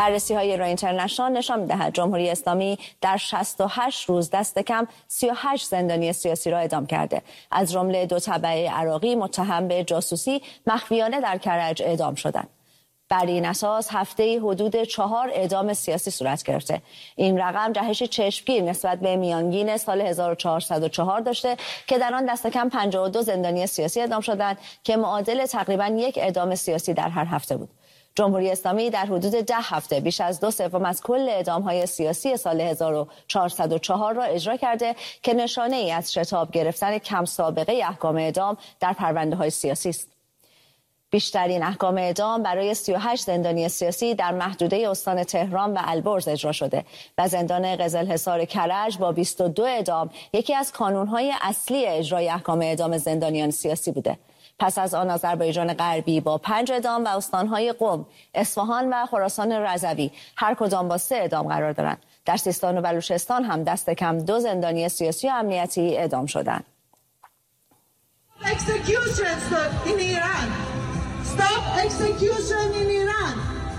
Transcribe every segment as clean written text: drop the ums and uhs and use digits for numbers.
بررسی‌های ایران اینترنشنال نشان می‌دهد جمهوری اسلامی در 68 روز دست کم 38 زندانی سیاسی را اعدام کرده. از جمله 2 تبع عراقی متهم به جاسوسی مخفیانه در کرج اعدام شدند. بر این اساس هفته‌ای حدود 4 اعدام سیاسی صورت گرفته. این رقم جهش چشمگیر نسبت به میانگین سال 1404 داشته که در آن دست کم 52 زندانی سیاسی اعدام شدند که معادل تقریباً 1 اعدام سیاسی در هر هفته بود. جمهوری اسلامی در حدود 10 هفته بیش از 2/3 از کل اعدام‌های سیاسی سال 1404 را اجرا کرده که نشانه‌ای از شتاب گرفتن کم سابقه احکام اعدام در پرونده‌های سیاسی است. بیشترین احکام اعدام برای 38 زندانی سیاسی در محدوده استان تهران و البرز اجرا شده و زندان قزلحصار کرج با 22 اعدام یکی از کانون‌های اصلی اجرای احکام اعدام زندانیان سیاسی بوده. پس از آن آذربایجان غربی با 5 اعدام و استان‌های قم، اصفهان و خراسان رضوی هر کدام با 3 اعدام قرار دارند. در سیستان و بلوچستان هم دست کم 2 زندانی سیاسی و امنیتی اعدام شدند. Stop execution in Iran.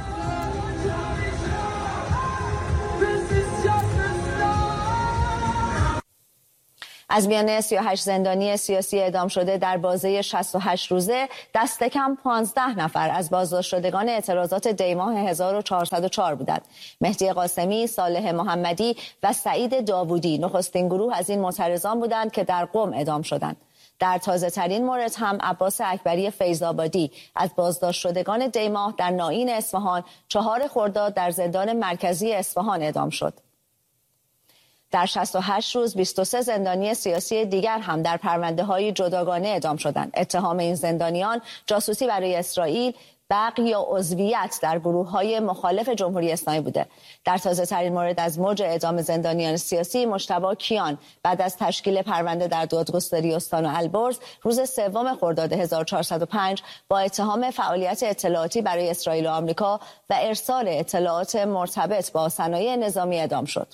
از میان 38 زندانی سیاسی اعدام شده در بازه 68 روزه دست کم 15 نفر از بازداشت شدگان اعتراضات دیماه 1404 بودند. مهدی قاسمی، صالح محمدی و سعید داوودی نخستین گروه از این معترضان بودند که در قم اعدام شدند. در تازه ترین مورد هم عباس اکبری فیض‌آبادی از بازداشت شدگان دیماه در نائین اصفهان 4 خرداد در زندان مرکزی اصفهان اعدام شد. در 68 روز 23 زندانی سیاسی دیگر هم در پرونده‌های جداگانه اعدام شدند. اتهام این زندانیان جاسوسی برای اسرائیل، بغی یا عضویت در گروه‌های مخالف جمهوری اسلامی بوده. در تازه ترین مورد از موج اعدام زندانیان سیاسی مجتبی کیان بعد از تشکیل پرونده در دادگستری استان البرز روز 3 خرداد 1405 با اتهام فعالیت اطلاعاتی برای اسرائیل و آمریکا و ارسال اطلاعات مرتبط با صنایع نظامی اعدام شد.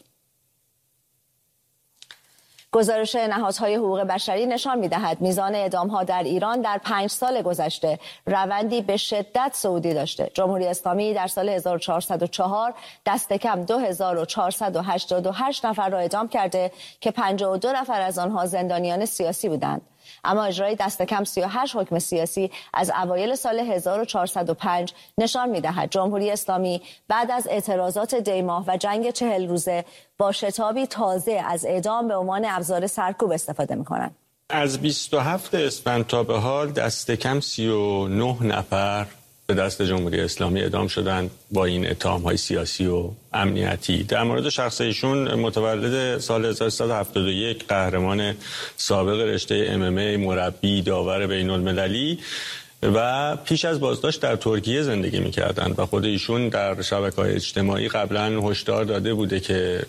گزارش نهادهای حقوق بشری نشان می‌دهد میزان اعدام‌ها در ایران در 5 سال گذشته روندی به شدت صعودی داشته. جمهوری اسلامی در سال 1404 دست کم 2488 نفر را اعدام کرده که 52 نفر از آنها زندانیان سیاسی بودند. اما اجرای دست کم 38 حکم سیاسی از اوایل سال 1405 نشان می‌دهد جمهوری اسلامی بعد از اعتراضات دیماه و جنگ 40 روزه با شتابی تازه از اعدام به عنوان ابزار سرکوب استفاده می‌کنند. از 27 اسفند تا به حال دست کم 39 نفر به دست جمهوری اسلامی اعدام شدند با این اتهام‌های سیاسی و امنیتی. در مورد شخص ایشون متولد سال 1371 قهرمان سابق رشته MMA، مربی، داور بین‌المللی و پیش از بازداشت در ترکیه زندگی می‌کردند و خود ایشون در شبکه‌های اجتماعی قبلا هشدار داده بوده که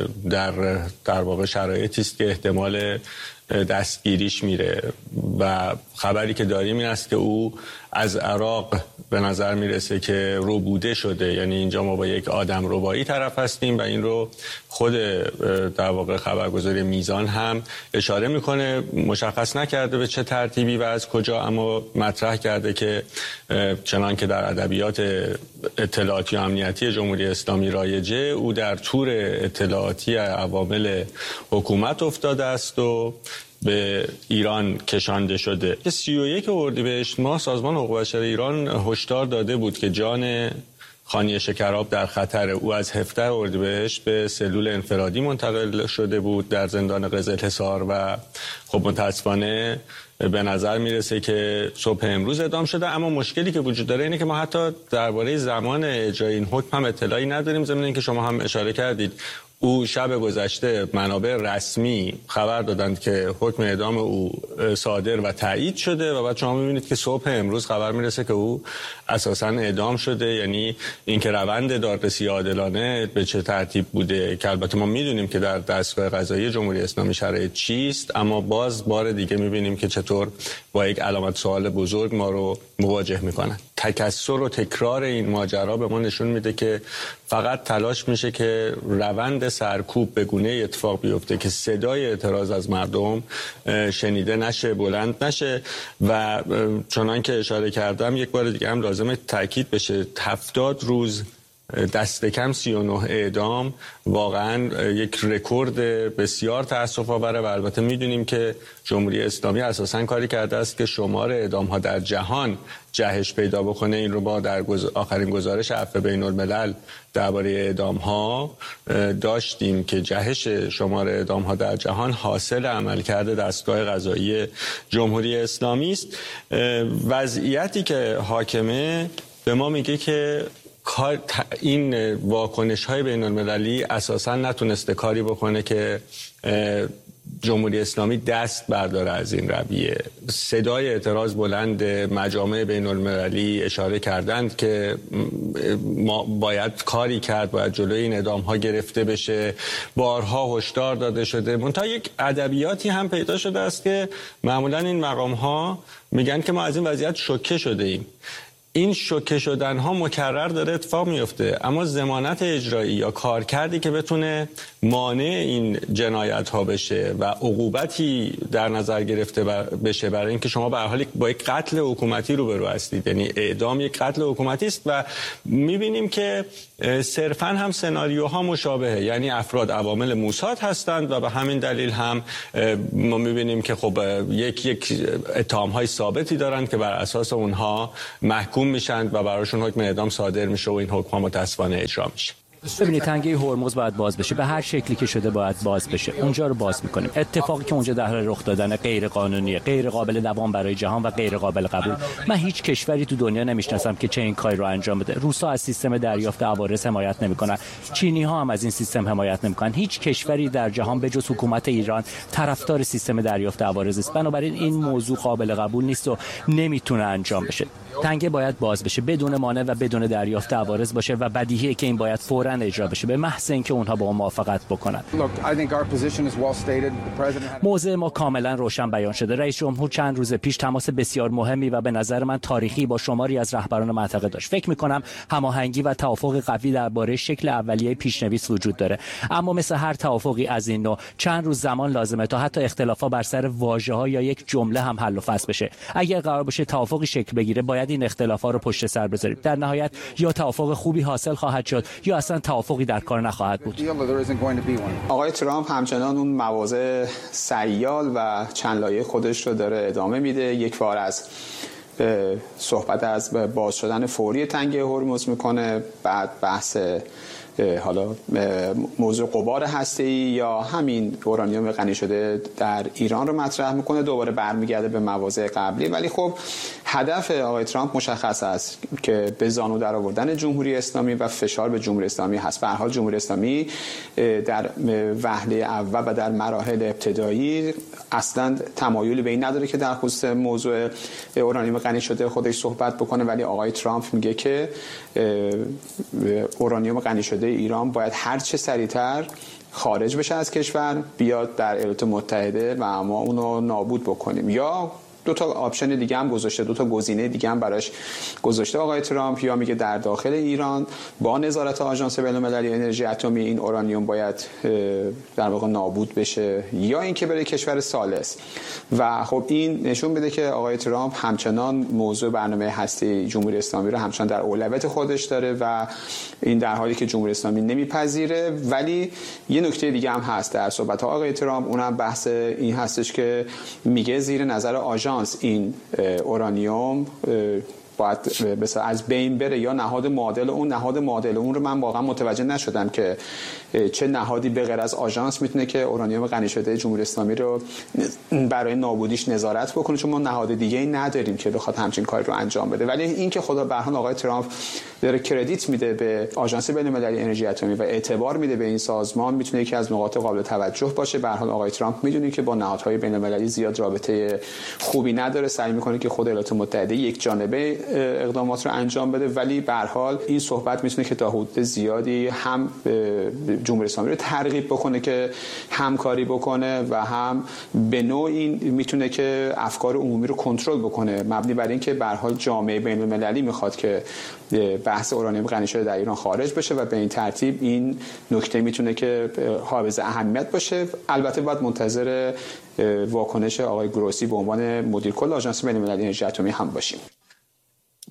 در واقع شرایطی است که احتمال دستگیریش میره و خبری که داریم این است که او از عراق به نظر میرسه که ربوده شده. یعنی اینجا ما با یک آدم ربایی طرف هستیم و این رو خود در واقع خبرگزاری میزان هم اشاره میکنه. مشخص نکرده به چه ترتیبی و از کجا، اما مطرح کرده که چنان که در ادبیات اطلاعاتی و امنیتی جمهوری اسلامی رایجه، او در تور اطلاعاتی عوامل حکومت افتاده است و به ایران کشانده شده. 31 اردیبهشت ماه سازمان حقوق بشر ایران هشدار داده بود که جان خانی شکراب در خطر. او از 17 اردیبهشت به سلول انفرادی منتقل شده بود در زندان قزلحصار و خب متاسفانه به نظر میرسه که صبح امروز اعدام شده. اما مشکلی که وجود داره اینه که ما حتی درباره زمان اجرای این حکم هم اطلاعی نداریم، ضمن اینکه شما هم اشاره کردید او شب گذشته منابع رسمی خبر دادند که حکم اعدام او صادر و تایید شده و بعد شما می‌بینید که صبح امروز خبر میرسه که او اساساً اعدام شده. یعنی اینکه روند دادرسی عادلانه به چه ترتیب بوده که البته ما میدونیم که در دستگاه قضایی جمهوری اسلامی شرایط چیست، اما باز بار دیگه می‌بینیم که چطور با یک علامت سوال بزرگ ما رو مواجه می‌کنن. تکثر و تکرار این ماجرا به ما نشون میده که فقط تلاش میشه که روند سرکوب به گونه اتفاق بیفته که صدای اعتراض از مردم شنیده نشه، بلند نشه و چنان که اشاره کردم یک بار دیگه هم لازمه تاکید بشه 70 روز دست کم 39 اعدام واقعا یک رکورد بسیار تأسف‌آوره و البته میدونیم که جمهوری اسلامی اساساً کاری کرده است که شمار اعدام‌ها در جهان جهش پیدا بکنه. این رو با در آخرین گزارش عفو بین‌الملل درباره اعدام‌ها داشتیم که جهش شمار اعدام‌ها در جهان حاصل عملکرد دستگاه قضایی جمهوری اسلامی است. وضعیتی که حاکمه به ما میگه که این واکنش‌های بین‌المللی اساساً نتونسته کاری بکنه که جمهوری اسلامی دست برداره از این رویه. صدای اعتراض بلند مجامع بین‌المللی اشاره کردند که ما باید کاری کرد، باید جلوی این اعدام‌ها گرفته بشه. بارها هشدار داده شده. منتها یک ادبیاتی هم پیدا شده است که معمولاً این مقام‌ها میگن که ما از این وضعیت شوکه شده ایم. این شوکه شدن ها مکرر داره اتفاق میفته، اما ضمانت اجرایی یا کارکردی که بتونه مانع این جنایت ها بشه و عقوبتی در نظر گرفته بشه برای اینکه شما به هر حال با یک قتل حکومتی روبرو هستید، یعنی اعدام یک قتل حکومتی است و میبینیم که صرفاً هم سناریوها مشابهه، یعنی افراد عوامل موساد هستند و به همین دلیل هم ما میبینیم که خب یک اتهام‌های ثابتی دارند که بر اساس اونها محکوم میشند و براشون حکم اعدام صادر میشه و این حکم متاسفانه اجرا میشه. ببینید تنگه هرمز باید باز بشه، به هر شکلی که شده باید باز بشه. اونجا رو باز میکنیم. اتفاقی که اونجا در حال رخ دادن غیر قانونیه، غیر قابل دوام برای جهان و غیر قابل قبول. من هیچ کشوری تو دنیا نمیشناسم که چه این کاری رو انجام بده. روس‌ها از سیستم دریافت عوارض حمایت نمیکنن، چینی‌ها هم از این سیستم حمایت نمیکنن. هیچ کشوری در جهان به جز حکومت ایران طرفدار سیستم دریافت عوارض است. بنابراین این موضوع قابل قبول نیست و نمیتونه انجام بشه. تنگه باید باز بشه بدون مانع و بدون دریافت عوارض باشه و بدیهیه که این باید فوراً اجرا بشه به محض اینکه اونها با موافقت بکنن. موضع ما کاملا روشن بیان شده. رئیس جمهور چند روز پیش تماس بسیار مهمی و به نظر من تاریخی با شماری از رهبران منطقه داشت. فکر می‌کنم هماهنگی و توافق قوی درباره شکل اولیه پیش‌نویس وجود داره، اما مثل هر توافقی از این نوع چند روز زمان لازمه تا حتی اختلافات بر سر واژه‌ها یا یک جمله هم حل و فصل بشه. اگر قرار باشه توافقی شکل بگیره باید این اختلافات رو پشت سر بذاریم. در نهایت یا توافق خوبی حاصل خواهد شد یا اصلا توافقی در کار نخواهد بود. آقای ترامپ همچنان اون مواضع سیال و چند لایه خودش رو داره ادامه میده. یک بار از صحبت از باز شدن فوری تنگه هرمز میکنه، بعد بحث حالا موضوع غبار هسته‌ای یا همین اورانیوم غنی شده در ایران رو مطرح میکنه، دوباره برمیگرده به مواضع قبلی. ولی خب هدف آقای ترامپ مشخص است که به زانو در آوردن جمهوری اسلامی و فشار به جمهوری اسلامی هست. به هر حال جمهوری اسلامی در وهله اول و در مراحل ابتدایی اصلا تمایلی به این نداره که در خصوص موضوع اورانیوم غنی شده خودش صحبت بکنه، ولی آقای ترامپ میگه که اورانیوم غنی شده ایران باید هر چه سریعتر خارج بشه از کشور، بیاد در ایالات متحده و ما اونو نابود بکنیم. یا دو تا آپشن دیگه هم گذاشته، دو تا گزینه دیگه هم براش گذاشته آقای ترامپ. یا میگه در داخل ایران با نظارت آژانس بین‌المللی انرژی اتمی این اورانیوم باید در واقع نابود بشه، یا اینکه بره کشور ثالث. و خب این نشون بده که آقای ترامپ همچنان موضوع برنامه هسته جمهوری اسلامی رو همچنان در اولویت خودش داره و این در حالی که جمهوری اسلامی نمیپذیره. ولی یه نکته دیگه هم هست در صحبت آقای ترامپ، اونم بحث این هستش که میگه زیر نظر آژانس این اورانیوم باید مثلا از بین بره یا نهاد معادل اون رو من واقعا متوجه نشدم که چه نهادی به غیر از آژانس میتونه که اورانیوم غنی شده جمهوری اسلامی رو برای نابودیش نظارت بکنه، چون ما نهاد دیگه ای نداریم که بخواد همچین کاری رو انجام بده. ولی این که خدا به هر حال آقای ترامپ داره کردیت میده به آژانس بین‌المللی انرژی اتمی و اعتبار میده به این سازمان، میتونه یکی از نقاط قابل توجه باشه. به هر حال آقای ترامپ میدونه که با نهادهای بین‌المللی زیاد رابطه خوبی نداره، سعی میکنه که خود ایالات متحده یک جانبه اقدامات رو انجام بده، ولی به هر حال این صحبت میتونه که تا حدود زیادی هم جمهوری اسلامی رو ترغیب بکنه که همکاری بکنه و هم به نوعی میتونه که افکار عمومی رو کنترل بکنه، مبنی بر این که به هر حال جامعه بین‌المللی میخواد که بحث اورانیوم غنی شده در ایران خارج بشه و به این ترتیب این نکته میتونه که حائز اهمیت باشه. البته باید منتظر واکنش آقای گروسی به عنوان مدیر کل آژانس بین‌المللی انرژی اتمی هم باشیم.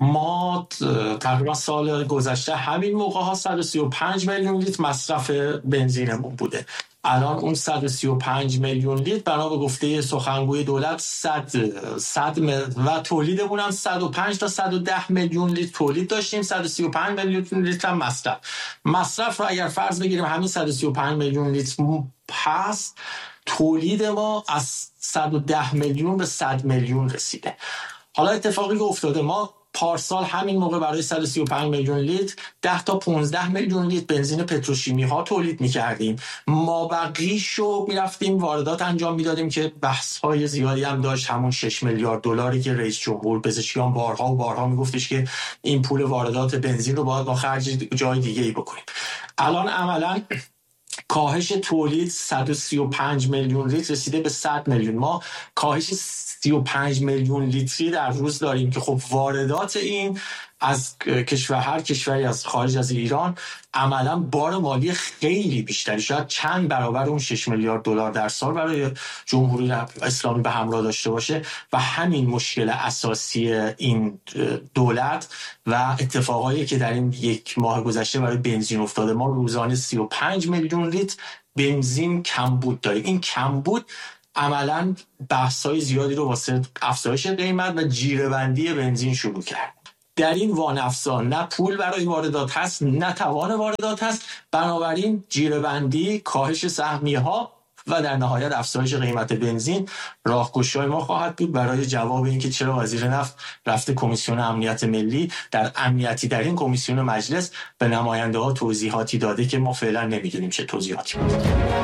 ما تقریبا سال گذشته همین موقع ها 135 میلیون لیتر مصرف بنزینمون بوده. الان اون 135 میلیون لیتر بنا به گفته سخنگوی دولت 100 و تولیدمون هم 105 تا 110 میلیون لیتر تولید داشتیم، 135 میلیون لیتر هم مصرف رو اگر فرض بگیریم همین 135 میلیون لیتر هست، تولید ما از 110 میلیون به 100 میلیون رسیده. حالا اتفاقی که افتاده، ما پارسال همین موقع برای 135 میلیون لیتر 10 تا 15 میلیون لیتر بنزین پتروشیمی ها تولید می‌کردیم. ما بقیشو می‌رفتیم واردات انجام میدادیم که بحث‌های زیادی هم داشت. همون 6 میلیارد دلاری که رئیس جمهور پزشکیان بارها میگفتش که این پول واردات بنزین رو باید با خرج جای دیگه‌ای بکنیم. الان عملاً کاهش تولید 135 میلیون لیتر رسیده به 100 میلیون. ما کاهش 35 میلیون لیتری در روز داریم که خب واردات این از هر کشوری از خارج از ایران عملا بار مالی خیلی بیشتری، شاید چند برابر اون 6 میلیارد دلار در سال برای جمهوری اسلامی به همراه داشته باشه. و همین مشکل اساسی این دولت و اتفاقایی که در این یک ماه گذشته برای بنزین افتاده. ما روزانه 35 میلیون لیتر بنزین کمبود داریم. این کمبود عملاً بحث‌های زیادی رو واسه افزایش قیمت و جیره‌بندی بنزین شروع کرد. در این وان‌افزا نه پول برای واردات هست نه توان واردات هست، بنابراین جیره‌بندی، کاهش سهمیه‌ها و در نهایت افزایش قیمت بنزین راهگشای ما خواهد بود برای جواب اینکه چرا وزیر نفت رفته کمیسیون امنیت ملی در این کمیسیون مجلس به نماینده‌ها توضیحاتی داده که ما فعلا نمی‌دونیم چه توضیحاتی بود.